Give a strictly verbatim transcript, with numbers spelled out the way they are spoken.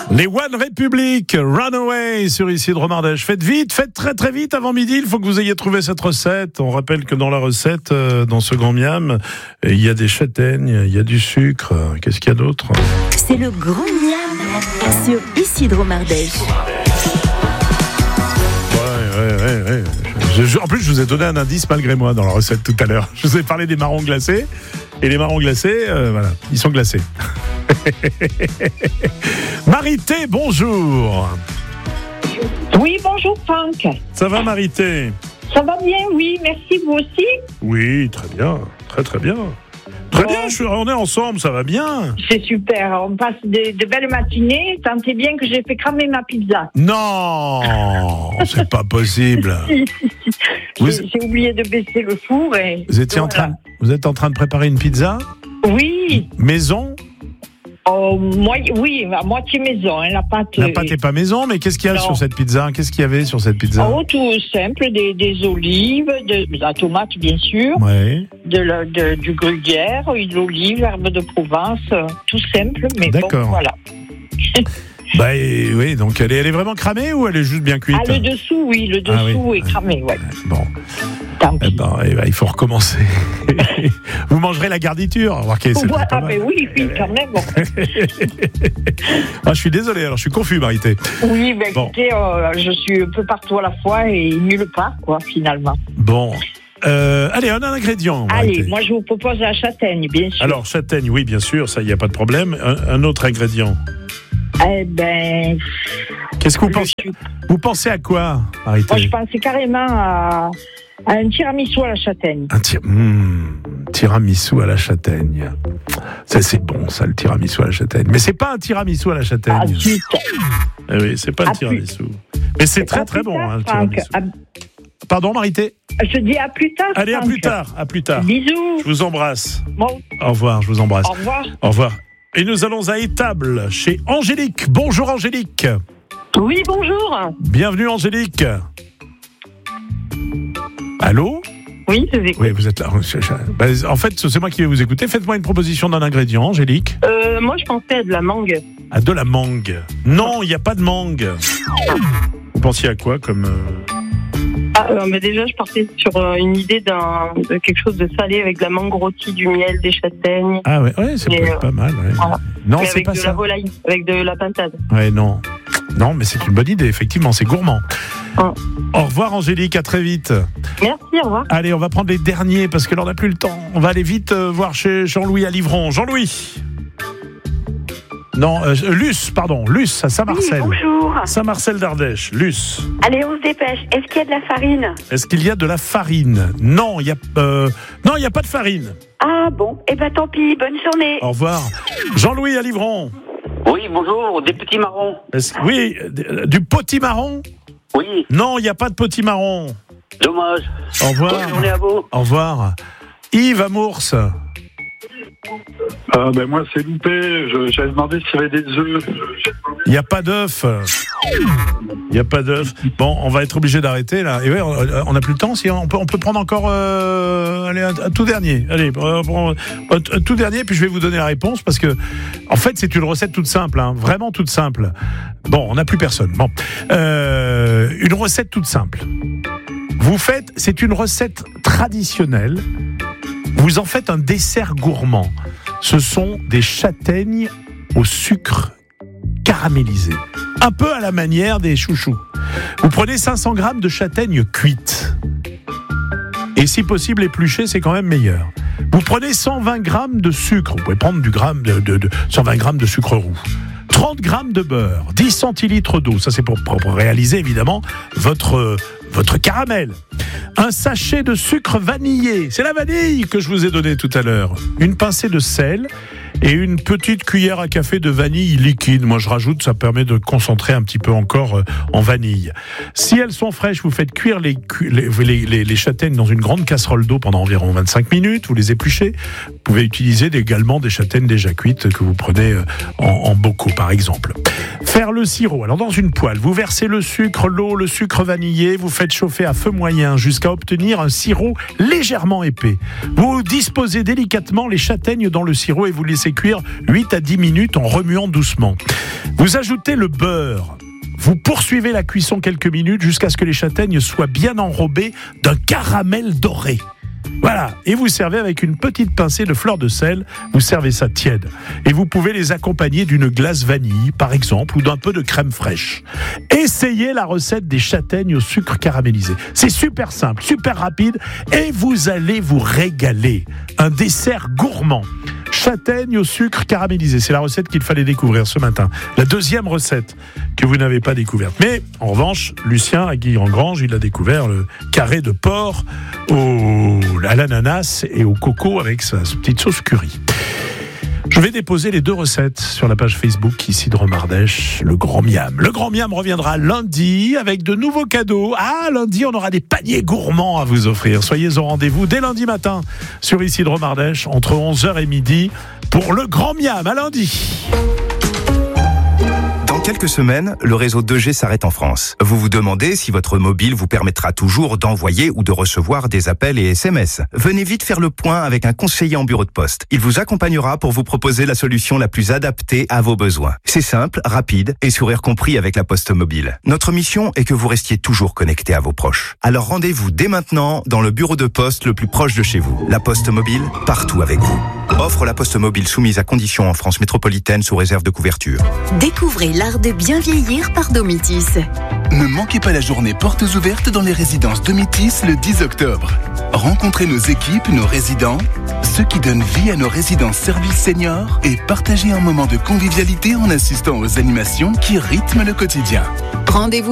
Les One Republic, Runaway sur Ici de Romardèche. Faites vite, faites très très vite avant midi. Il faut que vous ayez trouvé cette recette. On rappelle que dans la recette, euh, dans ce grand miam, il y a des châtaignes, il y a du sucre. Qu'est-ce qu'il y a d'autre ? C'est le grand miam sur Ici de Romardèche. Ouais, ouais, ouais, ouais. Je, je, en plus, je vous ai donné un indice malgré moi dans la recette tout à l'heure. Je vous ai parlé des marrons glacés. Et les marrons glacés, euh, voilà, ils sont glacés. Marité, bonjour. Oui, bonjour Franck. Ça va Marité ? Ça va bien, oui, merci, vous aussi ? Oui, très bien, très très bien. Très bien, je suis, on est ensemble, ça va bien. C'est super, on passe de, de belles matinées. Tentez bien que j'ai fait cramer ma pizza. Non, c'est pas possible. Si, si, si. Vous... J'ai, j'ai oublié de baisser le four. Et... Vous, étiez en train, vous êtes en train de préparer une pizza ? Oui. Maison ? Oh, moi, oui, à moitié maison, hein, la pâte. La pâte n'est pas maison, mais qu'est-ce qu'il y a non. sur cette pizza ? Qu'est-ce qu'il y avait sur cette pizza ? Oh, tout simple, des, des olives, de, de la tomate bien sûr, ouais. de la, de, du gruyère, huile d'olive, herbe de Provence, tout simple, mais D'accord. bon, voilà. Bah et, oui, donc elle est, elle est vraiment cramée ou elle est juste bien cuite ? Ah, le dessous, oui, le dessous ah, oui. est cramé, ouais. Bon. Eh ben, eh ben, il faut recommencer. Vous mangerez la garniture, remarquez. C'est ouais, ah, ben oui, oui, quand même. Bon. ah, je suis désolé, alors je suis confus, Marité. Oui, ben bon. écoutez, euh, je suis un peu partout à la fois et nulle part, quoi, finalement. Bon. Euh, allez, un ingrédient. Allez, moi je vous propose la châtaigne, bien sûr. Alors, châtaigne, oui, bien sûr, ça, il n'y a pas de problème. Un, un autre ingrédient. Eh ben. Qu'est-ce que vous pensez suis... Vous pensez à quoi, Marité ? Moi, je pensais carrément à, à un tiramisu à la châtaigne. Un tir... mmh, tiramisu à la châtaigne. Ça, c'est bon, ça, le tiramisu à la châtaigne. Mais c'est pas un tiramisu à la châtaigne. Ah, zut. Eh oui, c'est pas un tiramisu. Plus... Mais c'est, c'est très, très bon, tard, hein, le tiramisu. À... Pardon, Marité ? Je dis à plus tard. Allez, Franck. à plus tard, à plus tard. Bisous. Je vous embrasse. Bon. Au revoir, je vous embrasse. Au revoir. Au revoir. Et nous allons à Étable, chez Angélique. Bonjour Angélique. Oui, bonjour. Bienvenue Angélique. Allô ? Oui, je vous écoute. Oui, vous êtes là. En fait, c'est moi qui vais vous écouter. Faites-moi une proposition d'un ingrédient, Angélique. Euh, moi, je pensais à de la mangue. À de la mangue. Non, il n'y a pas de mangue. Vous pensiez à quoi comme... Euh... Ah, euh, mais déjà, je partais sur euh, une idée d'un, de quelque chose de salé avec de la mangue rôtie, du miel, des châtaignes. Ah ouais, ouais c'est et, pas mal. Ouais. Voilà. Non, mais c'est pas ça. Avec de ça. la volaille, avec de la pintade. Ouais, non. Non, mais c'est une bonne idée, effectivement, c'est gourmand. Hum. Au revoir Angélique, à très vite. Merci, au revoir. Allez, on va prendre les derniers parce que là, on n'a plus le temps. On va aller vite euh, voir chez Jean-Louis à Livron. Jean-Louis. Non, euh, Luce, pardon, Luce à Saint-Marcel. Oui, bonjour. Saint-Marcel d'Ardèche, Luce. Allez, on se dépêche. Est-ce qu'il y a de la farine ? Est-ce qu'il y a de la farine ? Non, il y a euh, non, il y a pas de farine. Ah bon, eh ben tant pis, bonne journée. Au revoir. Jean-Louis à Livron. Oui, bonjour, des petits marrons. Est-ce, oui, du potimarron ? Oui. Non, il n'y a pas de potimarron. Dommage. Au revoir. Bonne journée à vous. Au revoir. Yves Amours. Ah ben moi c'est loupé, je, j'avais demandé s'il y avait des œufs. Il n'y a pas d'œufs. Il n'y a pas d'œufs. Bon, on va être obligé d'arrêter là. Et ouais, on n'a plus le temps. Si on peut, on peut prendre encore euh, allez, un, un tout dernier. Allez, un, un tout dernier, puis je vais vous donner la réponse parce que, en fait, c'est une recette toute simple, hein, vraiment toute simple. Bon, on n'a plus personne. Bon, euh, une recette toute simple. Vous faites, c'est une recette traditionnelle. Vous en faites un dessert gourmand. Ce sont des châtaignes au sucre caramélisé. Un peu à la manière des chouchous. Vous prenez cinq cents grammes de châtaignes cuites. Et si possible, épluchées, c'est quand même meilleur. Vous prenez cent vingt grammes de sucre. Vous pouvez prendre du gramme de, de, de cent vingt grammes de sucre roux. trente grammes de beurre. dix centilitres d'eau. Ça, c'est pour, pour, pour réaliser, évidemment, votre... votre caramel, un sachet de sucre vanillé, c'est la vanille que je vous ai donné tout à l'heure, une pincée de sel et une petite cuillère à café de vanille liquide. Moi je rajoute, ça permet de concentrer un petit peu encore en vanille. Si elles sont fraîches, vous faites cuire les, les, les, les châtaignes dans une grande casserole d'eau pendant environ vingt-cinq minutes, vous les épluchez. Vous pouvez utiliser également des châtaignes déjà cuites que vous prenez en, en bocaux par exemple. Faites Faire le sirop. Alors dans une poêle, vous versez le sucre, l'eau, le sucre vanillé, vous faites chauffer à feu moyen jusqu'à obtenir un sirop légèrement épais. Vous disposez délicatement les châtaignes dans le sirop et vous laissez cuire huit à dix minutes en remuant doucement. Vous ajoutez le beurre. Vous poursuivez la cuisson quelques minutes jusqu'à ce que les châtaignes soient bien enrobées d'un caramel doré. Voilà, et vous servez avec une petite pincée de fleur de sel, vous servez ça tiède. Et vous pouvez les accompagner d'une glace vanille, par exemple, ou d'un peu de crème fraîche. Essayez la recette des châtaignes au sucre caramélisé. C'est super simple, super rapide, et vous allez vous régaler. Un dessert gourmand. Châtaigne au sucre caramélisé, c'est la recette qu'il fallait découvrir ce matin. La deuxième recette que vous n'avez pas découverte. Mais en revanche, Lucien à Guilherand-Grange, il a découvert le carré de porc au, à l'ananas et au coco avec sa petite sauce curry. Je vais déposer les deux recettes sur la page Facebook Isidre Mardèche, le Grand Miam. Le Grand Miam reviendra lundi avec de nouveaux cadeaux. Ah, lundi, on aura des paniers gourmands à vous offrir. Soyez au rendez-vous dès lundi matin sur Isidre Mardèche entre onze heures et midi pour le Grand Miam. À lundi. Dans quelques semaines, le réseau deux G s'arrête en France. Vous vous demandez si votre mobile vous permettra toujours d'envoyer ou de recevoir des appels et S M S. Venez vite faire le point avec un conseiller en bureau de poste. Il vous accompagnera pour vous proposer la solution la plus adaptée à vos besoins. C'est simple, rapide et sourire compris avec la Poste Mobile. Notre mission est que vous restiez toujours connecté à vos proches. Alors rendez-vous dès maintenant dans le bureau de poste le plus proche de chez vous. La Poste Mobile, partout avec vous. Offre La Poste Mobile soumise à conditions en France métropolitaine sous réserve de couverture. Découvrez l'art de bien vieillir par Domitis. Ne manquez pas la journée portes ouvertes dans les résidences Domitis le dix octobre. Rencontrez nos équipes, nos résidents, ceux qui donnent vie à nos résidences services seniors et partagez un moment de convivialité en assistant aux animations qui rythment le quotidien. Rendez-vous